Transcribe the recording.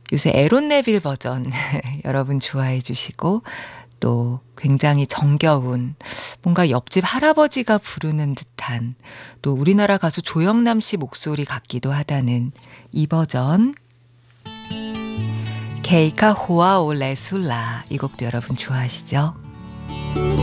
요새 에론 네빌 버전 여러분 좋아해 주시고 또 굉장히 정겨운 뭔가 옆집 할아버지가 부르는 듯한 또 우리나라 가수 조영남 씨 목소리 같기도 하다는 이 버전 케이카 호아 올레술라 이 곡도 여러분 좋아하시죠?